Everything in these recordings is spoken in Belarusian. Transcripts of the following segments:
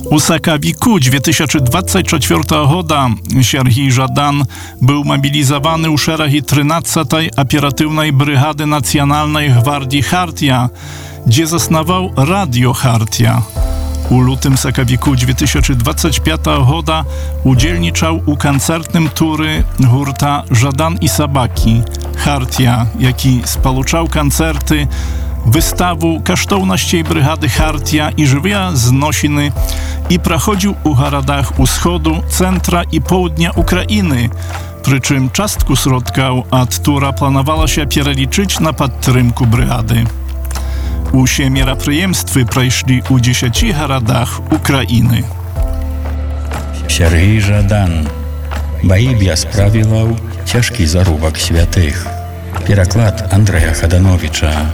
У Sakawiku 2024 года Сергей Жадан był mobilizowany u szeregi 13. operatywnej brygady Nacjonalnej Gwardii Chartia, gdzie zasnował Radio Chartia. U lutym Sakawiku 2025 года udzielniczał u koncertnym tury hurta Żadan i Sabaki Chartia, jaki spaluczał koncerty, wystawu kosztowności brygady Chartia i żywia znosiny i prochodził u garadach wschodu, centra i południa Ukrainy, przy czym czastku środków od tura planowała się przeliczyć na podtrymku brygady. Usie мероприемстві пройшли у 10 городах України. Сергій Жадан Баїб'я справілав тяжкий зарубок святих. Переклад Андрея Хадановича.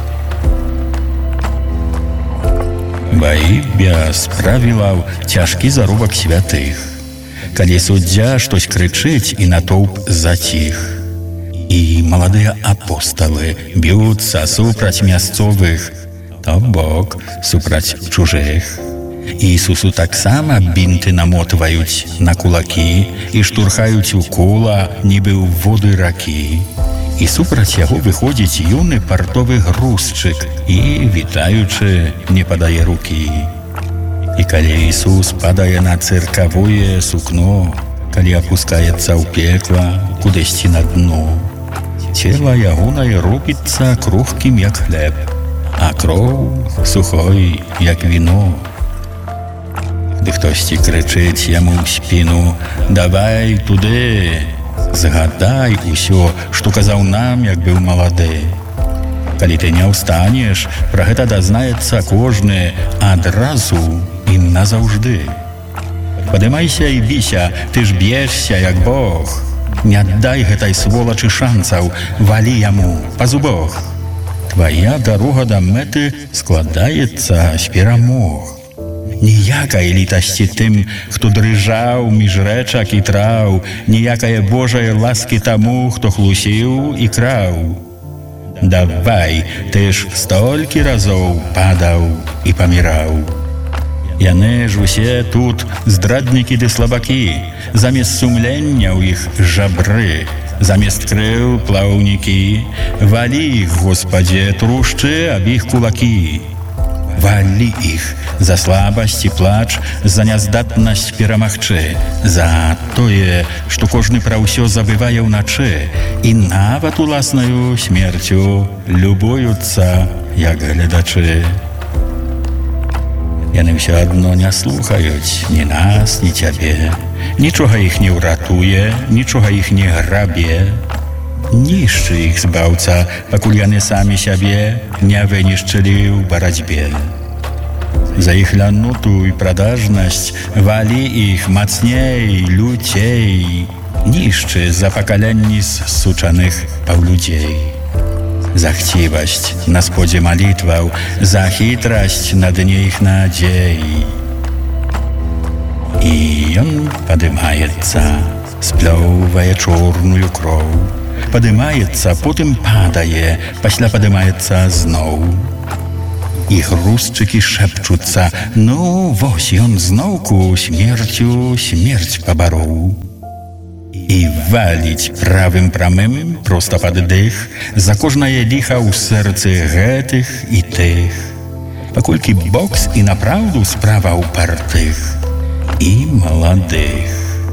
Баїб'я справілав тяжкий зарубок святих. Калі суддзя штось крычыць і натоўп затіх. І маладыя апосталы б'юцца супраць мясцовых, то бок супраць чужых. Ісусу таксама бінты намотваюць на кулакі і штурхаюць у кола, нібы ў воды ракі. І супраць яго выходзіць юны партовы грузчык і, вітаючы, не падае рукі. І калі Ісус падае на цыркавое сукно, калі апускаецца ў пекла, кудысьці на дно, цела ягонае робіцца крухкім, як хлеб, а кроў сухой, як віно. Ды хтосьці крычыць яму ў спіну: «Давай туды, згадай усё, што казаў нам, як быў малады». Калі ты не ўстанеш, пра гэта дазнаецца кожны адразу і назаўжды. Падымайся і біся, ты ж б'ешся, як Бог. Не аддай гэтай сволачы шанцаў, валі яму па зубах. Твая дарога да мэты складаецца з перамог. Ніякай літасці тым, хто дрыжаў між рэчак і траў, ніякае Божае ласкі таму, хто хлусіў і краў. Давай, ты ж столькі разоў падаў і паміраў. Яны ж усе тут здраднікі ды слабакі, замест сумлення ў іх жабры, замест крыў плаўнікі. Валі іх, Господзе, трушчы аб іх кулакі. Валі іх за слабасць і плач, за няздатнасць перамагчы, за тое, што кожны пра ўсё забывае ўначы і нават уласнаю смерцю любуюцца, як гледачы. Яны ўсё адно не слухаюць ні нас, ні цябе. Нічога іх не ўратуе, нічога іх не грабе. Нішчы іх збаўца, пакуль яны самі сябе не вынішчылі ў барацьбе. За іх ляноту і прадажнасць валі іх мацней, люцей. Нішчы за пакаленні зсучаных паўлюдзей. За хцівасць на сподзе малітваў, за хітрасць на дне іх надзей. І ён падымаецца, сплёўвае чорную кроў. Падымаецца, потым падае, пасля падымаецца зноў. І грузчыкі шэпчуцца: «Ну, вось ён зноўку смерцю смерць пабароў». І валіць правым прамым проста пад дых за кожнае ліха ў сэрцы гэтых і тых. Паколькі бокс і направду справа ў партых і маладых.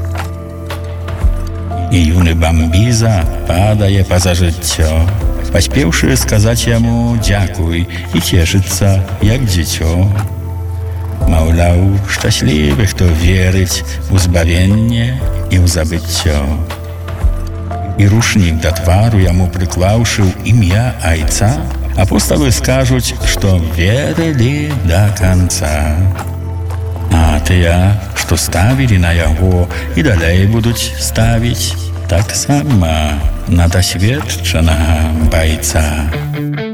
І юны бамбіза падае па-за жыццё, паспеўшы сказаць яму дзякуй і цешыцца, як дзіцё. Маўляў, шчаслівы, хто верыць у збавенне і ў забыццё. І рушнік да твару яму прыклаўшы ў імя айца, апосталы скажуць, што верылі да канца. А тыя, што ставілі на яго і далей будуць ставіць, таксама на дасведчанага байца.